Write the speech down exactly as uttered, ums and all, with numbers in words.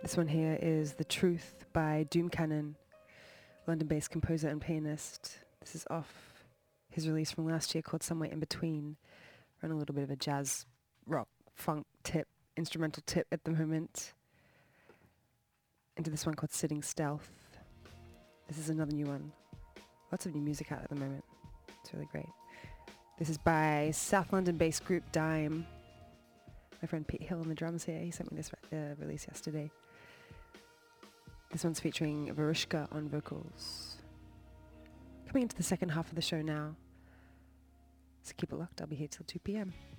This one here is The Truth by Doom Cannon, London-based composer and pianist. This is off his release from last year called Somewhere in Between. We're on a little bit of a jazz, rock, funk tip, instrumental tip at the moment. Into this one called Sitting Stealth. This is another new one. Lots of new music out at the moment. It's really great. This is by South London-based group Dime. My friend Pete Hill on the drums here. He sent me this uh, release yesterday. This one's featuring Varushka on vocals. Coming into the second half of the show now. So keep it locked. I'll be here till two p.m.